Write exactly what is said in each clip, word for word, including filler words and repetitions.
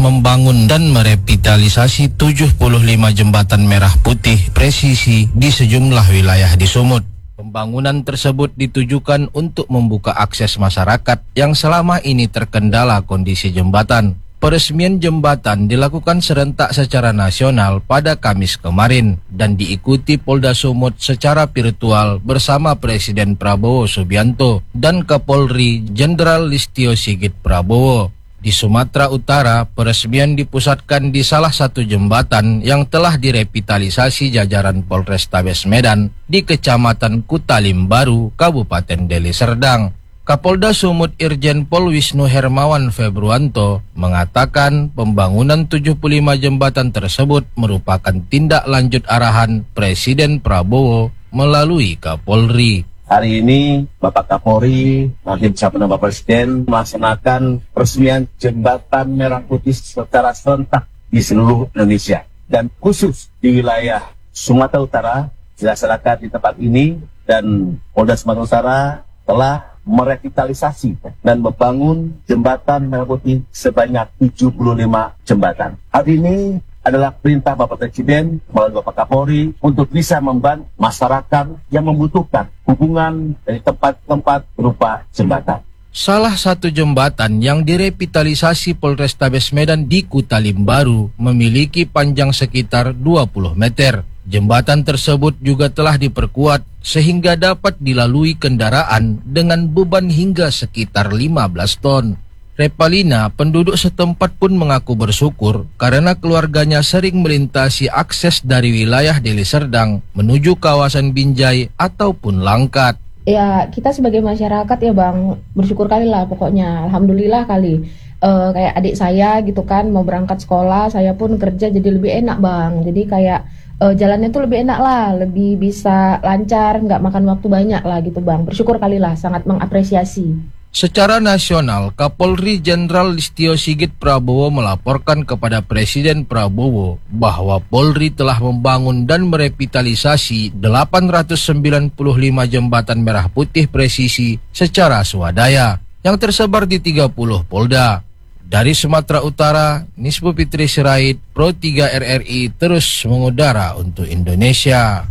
membangun dan merevitalisasi tujuh puluh lima jembatan merah putih presisi di sejumlah wilayah di Sumut. Pembangunan tersebut ditujukan untuk membuka akses masyarakat yang selama ini terkendala kondisi jembatan. Peresmian jembatan dilakukan serentak secara nasional pada Kamis kemarin dan diikuti Polda Sumut secara virtual bersama Presiden Prabowo Subianto dan Kapolri Jenderal Listio Sigit Prabowo. Di Sumatera Utara, peresmian dipusatkan di salah satu jembatan yang telah direvitalisasi jajaran Polrestabes Medan di Kecamatan Kutalim Baru, Kabupaten Deli Serdang. Kapolda Sumut Irjen Pol Wisnu Hermawan Februanto mengatakan pembangunan tujuh puluh lima jembatan tersebut merupakan tindak lanjut arahan Presiden Prabowo melalui Kapolri. Hari ini Bapak Kapolri nanti bersama Bapak Presiden melaksanakan peresmian jembatan merah putih secara serentak di seluruh Indonesia dan khusus di wilayah Sumatera Utara dilaksanakan di tempat ini, dan Polda Sumatera Utara telah merevitalisasi dan membangun jembatan merah putih sebanyak tujuh puluh lima jembatan. Hari ini adalah perintah Bapak Presiden melalui Bapak Kapolri untuk bisa membantu masyarakat yang membutuhkan hubungan dari tempat-tempat berupa jembatan. Salah satu jembatan yang direvitalisasi Polrestabes Medan di Kutalim Baru memiliki panjang sekitar dua puluh meter. Jembatan tersebut juga telah diperkuat sehingga dapat dilalui kendaraan dengan beban hingga sekitar lima belas ton. Repalina, penduduk setempat pun mengaku bersyukur karena keluarganya sering melintasi akses dari wilayah Deli Serdang menuju kawasan Binjai ataupun Langkat. Ya, kita sebagai masyarakat ya Bang, bersyukur kali lah pokoknya, alhamdulillah kali. E, kayak adik saya gitu kan mau berangkat sekolah, saya pun kerja jadi lebih enak Bang. Jadi kayak e, jalannya tuh lebih enak lah, lebih bisa lancar, nggak makan waktu banyak lah gitu Bang. Bersyukur kali lah, sangat mengapresiasi. Secara nasional, Kapolri Jenderal Listio Sigit Prabowo melaporkan kepada Presiden Prabowo bahwa Polri telah membangun dan merevitalisasi delapan ratus sembilan puluh lima jembatan merah putih presisi secara swadaya yang tersebar di tiga puluh polda. Dari Sumatera Utara, Nisbu Fitri Sirait, Pro tiga R R I terus mengudara untuk Indonesia.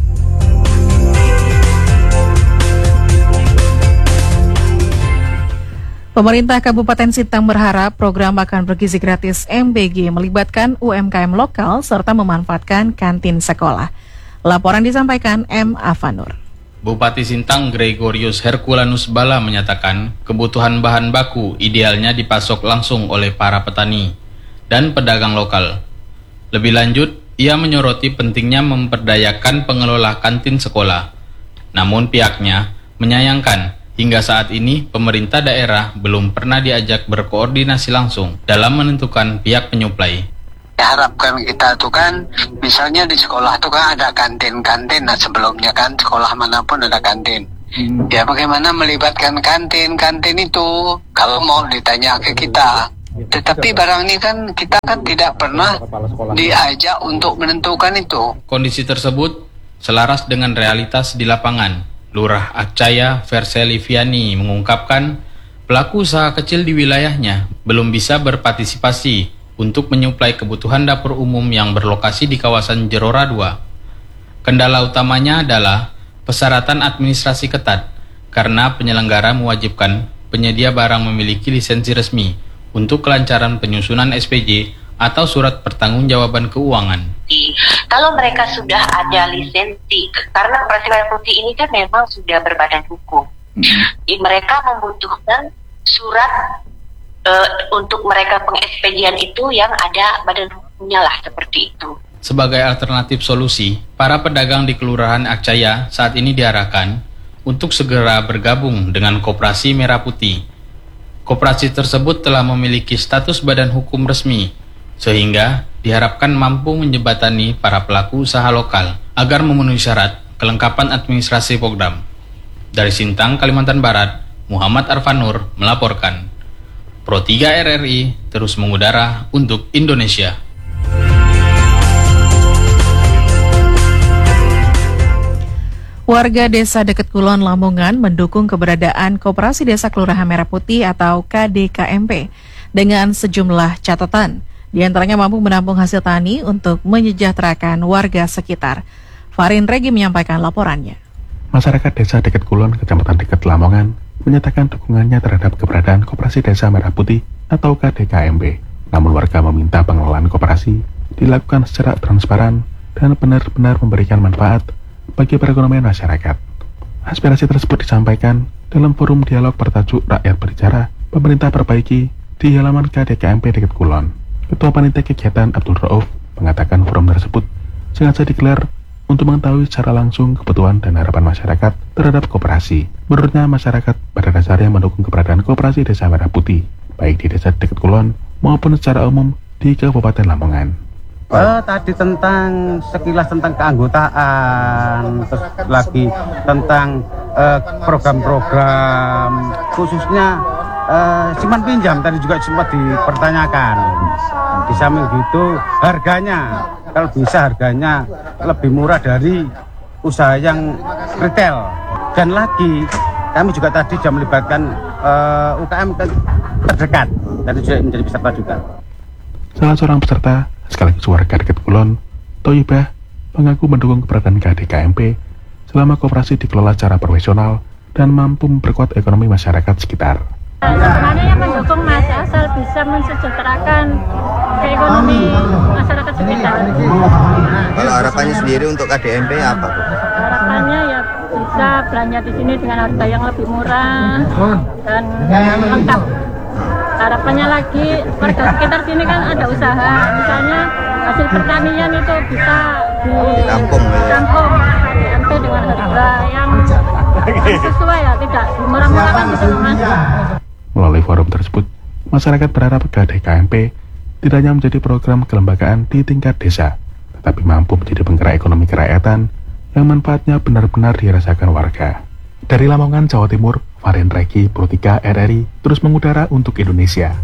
Pemerintah Kabupaten Sintang berharap program makan bergizi gratis M B G melibatkan U M K M lokal serta memanfaatkan kantin sekolah. Laporan disampaikan M. Afanur. Bupati Sintang Gregorius Herculanus Bala menyatakan kebutuhan bahan baku idealnya dipasok langsung oleh para petani dan pedagang lokal. Lebih lanjut, ia menyoroti pentingnya memperdayakan pengelola kantin sekolah. Namun pihaknya menyayangkan hingga saat ini, pemerintah daerah belum pernah diajak berkoordinasi langsung dalam menentukan pihak penyuplai. Harapkan kita tuh kan, misalnya di sekolah tuh kan ada kantin-kantin, nah sebelumnya kan sekolah manapun ada kantin. Hmm. Ya bagaimana melibatkan kantin-kantin itu, kalau mau ditanya ke kita. Tetapi barang ini kan kita kan tidak pernah diajak untuk menentukan itu. Kondisi tersebut selaras dengan realitas di lapangan. Lurah Akcaya Verseliviani mengungkapkan pelaku usaha kecil di wilayahnya belum bisa berpartisipasi untuk menyuplai kebutuhan dapur umum yang berlokasi di kawasan Jerora dua. Kendala utamanya adalah persyaratan administrasi ketat karena penyelenggara mewajibkan penyedia barang memiliki lisensi resmi untuk kelancaran penyusunan S P J atau surat pertanggungjawaban keuangan. Kalau mereka sudah ada lisensi, karena Operasi Merah Putih ini kan memang sudah berbadan hukum, hmm. mereka membutuhkan surat uh, untuk mereka peng-S P J-an itu yang ada badan hukumnya lah, seperti itu. Sebagai alternatif solusi, para pedagang di Kelurahan Akcaya saat ini diarahkan untuk segera bergabung dengan Koperasi Merah Putih. Koperasi tersebut telah memiliki status badan hukum resmi, sehingga diharapkan mampu menjembatani para pelaku usaha lokal agar memenuhi syarat kelengkapan administrasi program. Dari Sintang, Kalimantan Barat, Muhammad Arfanur melaporkan. Pro tiga R R I terus mengudara untuk Indonesia. Warga Desa Deket Kulon, Lamongan mendukung keberadaan Koperasi Desa Kelurahan Merah Putih atau K D K M P. dengan sejumlah catatan. Di antaranya mampu menampung hasil tani untuk menyejahterakan warga sekitar. Farin Regi menyampaikan laporannya. Masyarakat Desa Deket Kulon, Kecamatan Deket Lamongan, menyatakan dukungannya terhadap keberadaan Koperasi Desa Merah Putih atau K D K M B. Namun warga meminta pengelolaan koperasi dilakukan secara transparan dan benar-benar memberikan manfaat bagi perekonomian masyarakat. Aspirasi tersebut disampaikan dalam forum dialog bertajuk Rakyat Berbicara, Pemerintah Perbaiki di halaman K D K M B Deket Kulon. Ketua Panitia Kegiatan Abdul Rauf mengatakan forum tersebut sengaja digelar untuk mengetahui secara langsung kebutuhan dan harapan masyarakat terhadap koperasi. Menurutnya, masyarakat pada dasarnya mendukung keberadaan Koperasi Desa Merah Putih, baik di Desa Deket Kulon maupun secara umum di Kabupaten Lamongan. Uh, tadi tentang sekilas tentang keanggotaan, terus lagi tentang uh, program-program khususnya uh, simpan pinjam tadi juga sempat dipertanyakan. Di samping gitu harganya, kalau bisa harganya lebih murah dari usaha yang retail. Dan lagi kami juga tadi sudah melibatkan uh, U K M terdekat dan juga menjadi peserta juga. Salah seorang peserta sekaligus warga Deket Kulon, Toyibah, mengaku mendukung keberadaan K D K M B selama koperasi dikelola secara profesional dan mampu memperkuat ekonomi masyarakat sekitar. Sebenarnya mendukung Mas, asal bisa mensejahterakan ekonomi masyarakat sekitar. Kalau harapannya sendiri untuk K D M B apa? Harapannya ya bisa belanja di sini dengan harga yang lebih murah dan lengkap. Harapannya lagi warga sekitar sini kan ada usaha, misalnya hasil pertanian itu bisa ditampung K D M B dengan harga yang sesuai ya, tidak murah-murahkan gitu Mas. Melalui forum tersebut, masyarakat berharap K D K M P tidak hanya menjadi program kelembagaan di tingkat desa, tetapi mampu menjadi penggerak ekonomi kerakyatan yang manfaatnya benar-benar dirasakan warga. Dari Lamongan, Jawa Timur, Farin Regi, Pro tiga R R I, terus mengudara untuk Indonesia.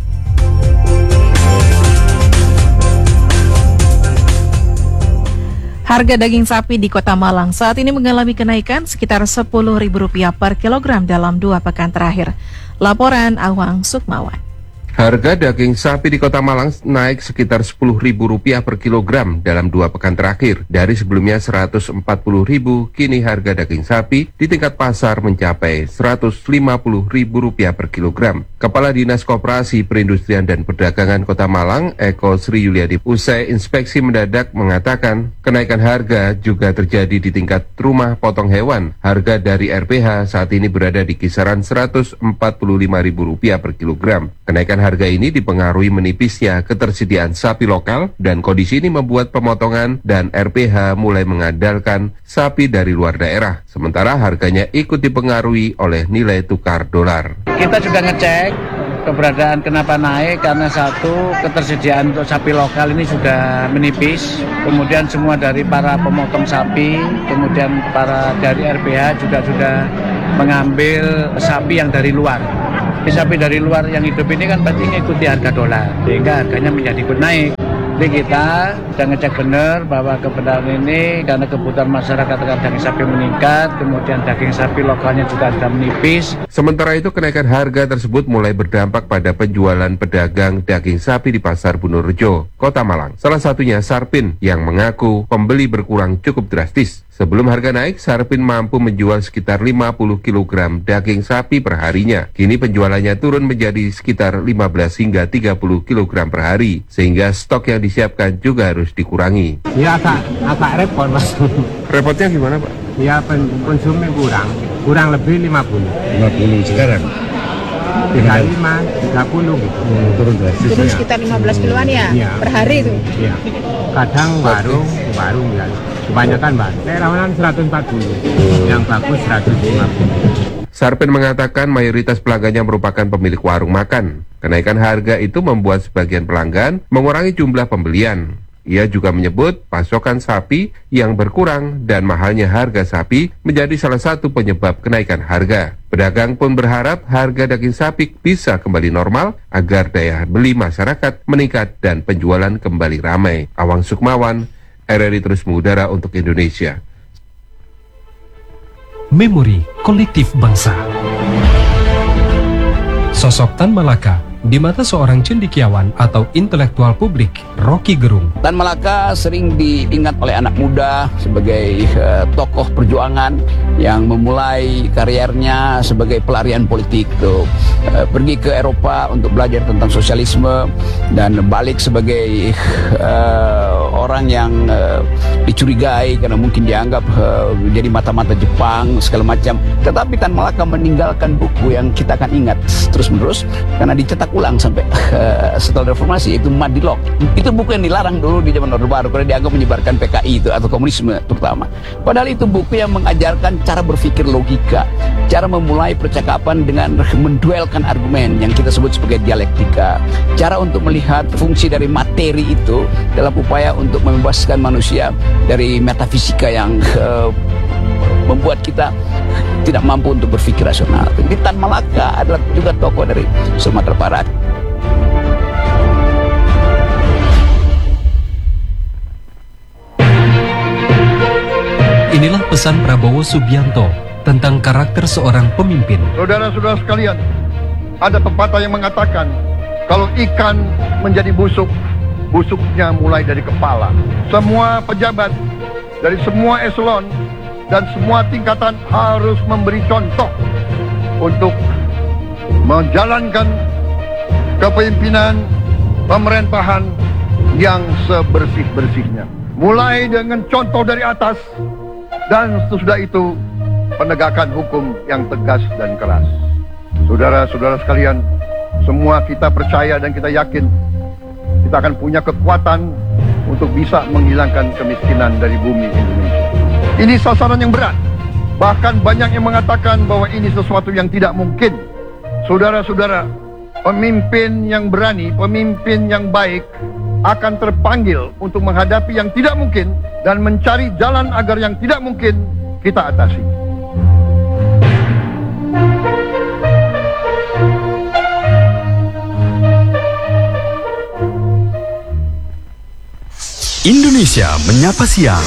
Harga daging sapi di Kota Malang saat ini mengalami kenaikan sekitar sepuluh ribu rupiah per kilogram dalam dua pekan terakhir. Laporan Awang Sukmawan. Harga daging sapi di Kota Malang naik sekitar sepuluh ribu rupiah per kilogram dalam dua pekan terakhir. Dari sebelumnya seratus empat puluh ribu, kini harga daging sapi di tingkat pasar mencapai seratus lima puluh ribu rupiah per kilogram. Kepala Dinas Koperasi Perindustrian dan Perdagangan Kota Malang, Eko Sri Yuliadi, usai inspeksi mendadak mengatakan kenaikan harga juga terjadi di tingkat rumah potong hewan. Harga dari R P H saat ini berada di kisaran seratus empat puluh lima ribu rupiah per kilogram. Kenaikan harga ini dipengaruhi menipisnya ketersediaan sapi lokal dan kondisi ini membuat pemotongan dan R P H mulai mengandalkan sapi dari luar daerah. Sementara harganya ikut dipengaruhi oleh nilai tukar dolar. Kita sudah ngecek keberadaan kenapa naik karena satu ketersediaan untuk sapi lokal ini sudah menipis, kemudian semua dari para pemotong sapi, kemudian para dari R P H juga sudah mengambil sapi yang dari luar. Di sapi dari luar yang hidup ini kan pasti mengikuti harga dolar, sehingga harganya menjadi ikut naik. Jadi kita sudah ngecek benar bahwa kebenaran ini karena kebutuhan masyarakat terhadap daging sapi meningkat, kemudian daging sapi lokalnya juga sudah menipis. Sementara itu kenaikan harga tersebut mulai berdampak pada penjualan pedagang daging sapi di Pasar Bunorejo, Kota Malang. Salah satunya Sarpin yang mengaku pembeli berkurang cukup drastis. Sebelum harga naik, Sarpin mampu menjual sekitar lima puluh kilogram daging sapi per harinya. Kini penjualannya turun menjadi sekitar lima belas hingga tiga puluh kilogram per hari, sehingga stok yang disiapkan juga harus dikurangi. Ya agak, agak repot Mas. Repotnya gimana Pak? Ya konsumsi kurang, kurang lebih lima puluh. lima puluh sekarang? tiga puluh lima, tiga puluh gitu. Hmm, turun drastis. Turun sekitar lima belas kiloan ya, ya per hari itu? Iya. Kadang warung, warung ya. Kebanyakan Mbak, daerah seratus empat puluh, yang bagus seratus lima puluh. Sarpin mengatakan mayoritas pelanggannya merupakan pemilik warung makan. Kenaikan harga itu membuat sebagian pelanggan mengurangi jumlah pembelian. Ia juga menyebut pasokan sapi yang berkurang dan mahalnya harga sapi menjadi salah satu penyebab kenaikan harga. Pedagang pun berharap harga daging sapi bisa kembali normal agar daya beli masyarakat meningkat dan penjualan kembali ramai. Awang Sukmawan, R R I terus mengudara untuk Indonesia. Memori kolektif bangsa. Sosok Tan Malaka di mata seorang cendekiawan atau intelektual publik, Rocky Gerung. Tan Malaka sering diingat oleh anak muda sebagai uh, tokoh perjuangan yang memulai karirnya sebagai pelarian politik tuh, uh, pergi ke Eropa untuk belajar tentang sosialisme dan balik sebagai uh, orang yang uh, dicurigai karena mungkin dianggap uh, jadi mata-mata Jepang segala macam. Tetapi Tan Malaka meninggalkan buku yang kita akan ingat terus-menerus karena dicetak ulang sampai uh, setelah reformasi, itu Madilog. Itu buku yang dilarang dulu di zaman Orde Baru karena dianggap menyebarkan P K I itu atau komunisme terutama. Padahal itu buku yang mengajarkan cara berpikir logika, cara memulai percakapan dengan menduelkan argumen yang kita sebut sebagai dialektika, cara untuk melihat fungsi dari materi itu dalam upaya untuk membebaskan manusia dari metafisika yang uh, membuat kita tidak mampu untuk berpikir rasional. Jadi Tan Malaka adalah juga tokoh dari Sumatera Barat. Inilah pesan Prabowo Subianto tentang karakter seorang pemimpin. Saudara-saudara sekalian, ada pepatah yang mengatakan kalau ikan menjadi busuk, busuknya mulai dari kepala. Semua pejabat dari semua eselon dan semua tingkatan harus memberi contoh untuk menjalankan kepemimpinan pemerintahan yang sebersih-bersihnya. Mulai dengan contoh dari atas, dan sesudah itu penegakan hukum yang tegas dan keras. Saudara-saudara sekalian, semua kita percaya dan kita yakin kita akan punya kekuatan untuk bisa menghilangkan kemiskinan dari bumi Indonesia. Ini sasaran yang berat. Bahkan banyak yang mengatakan bahwa ini sesuatu yang tidak mungkin. Saudara-saudara, pemimpin yang berani, pemimpin yang baik akan terpanggil untuk menghadapi yang tidak mungkin dan mencari jalan agar yang tidak mungkin kita atasi. Indonesia Menyapa Siang.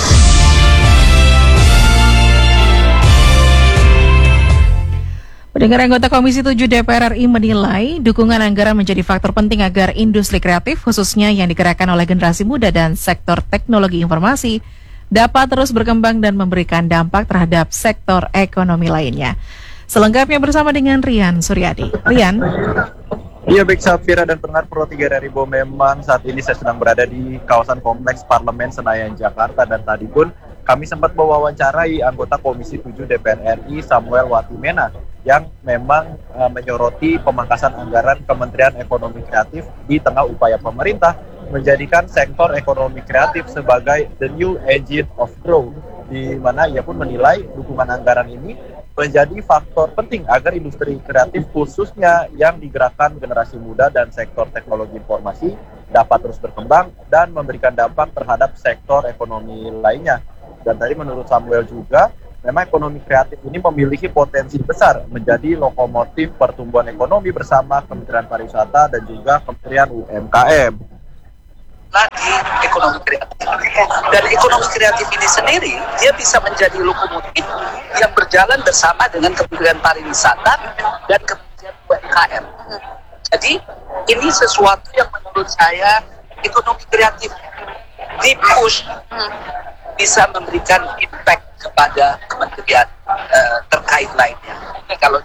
Pendengar, anggota Komisi tujuh D P R R I menilai dukungan anggaran menjadi faktor penting agar industri kreatif, khususnya yang digerakkan oleh generasi muda dan sektor teknologi informasi, dapat terus berkembang dan memberikan dampak terhadap sektor ekonomi lainnya. Selengkapnya bersama dengan Rian Suryadi. Rian. Iya, baik Safira dan pendengar Pro tiga R I, memang saat ini saya sedang berada di kawasan Kompleks Parlemen Senayan, Jakarta, dan tadi pun kami sempat mewawancarai anggota Komisi tujuh D P R R I Samuel Watimena yang memang uh, menyoroti pemangkasan anggaran Kementerian Ekonomi Kreatif di tengah upaya pemerintah menjadikan sektor ekonomi kreatif sebagai the new engine of growth, di mana ia pun menilai dukungan anggaran ini menjadi faktor penting agar industri kreatif khususnya yang digerakkan generasi muda dan sektor teknologi informasi dapat terus berkembang dan memberikan dampak terhadap sektor ekonomi lainnya. Dan tadi menurut Samuel juga, memang ekonomi kreatif ini memiliki potensi besar menjadi lokomotif pertumbuhan ekonomi bersama Kementerian Pariwisata dan juga Kementerian U M K M. Lagi ekonomi kreatif, dan ekonomi kreatif ini sendiri dia bisa menjadi lokomotif yang berjalan bersama dengan Kementerian Pariwisata dan Kementerian U M K M. Jadi ini sesuatu yang menurut saya ekonomi kreatif di-push bisa memberikan impact kepada kementerian uh, terkait lainnya. Nah, kalau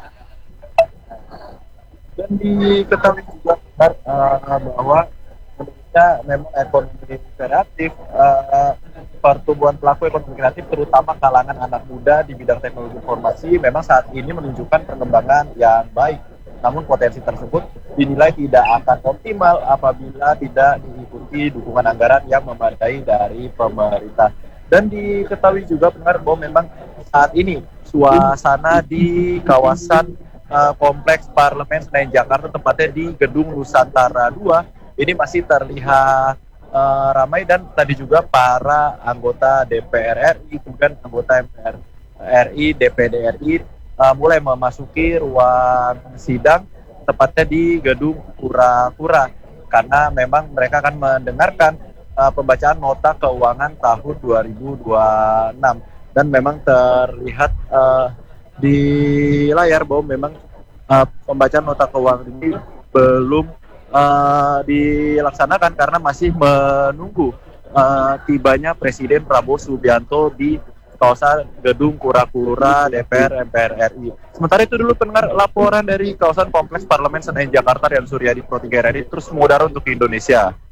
dan diketahui juga benar uh, bahwa Indonesia memang ekonomi kreatif, uh, pertumbuhan pelaku ekonomi kreatif terutama kalangan anak muda di bidang teknologi informasi memang saat ini menunjukkan perkembangan yang baik. Namun potensi tersebut dinilai tidak akan optimal apabila tidak diikuti dukungan anggaran yang memadai dari pemerintah. Dan diketahui juga benar bahwa memang saat ini suasana di kawasan uh, Kompleks Parlemen Senayan Jakarta, tepatnya di Gedung Nusantara dua, ini masih terlihat uh, ramai, dan tadi juga para anggota D P R R I, kemudian anggota M P R R I, D P D R I uh, mulai memasuki ruang sidang, tepatnya di Gedung Kura-Kura, karena memang mereka akan mendengarkan uh, pembacaan nota keuangan tahun dua ribu dua puluh enam. Dan memang terlihat uh, di layar bahwa memang uh, pembacaan nota keuangan ini belum uh, dilaksanakan karena masih menunggu uh, tibanya Presiden Prabowo Subianto di kawasan gedung Kura-Kura D P R M P R R I. Sementara itu dulu pendengar laporan dari kawasan Kompleks Parlemen Senayan Jakarta, Rian Suryadi Pro tiga R R I terus mengudara untuk Indonesia.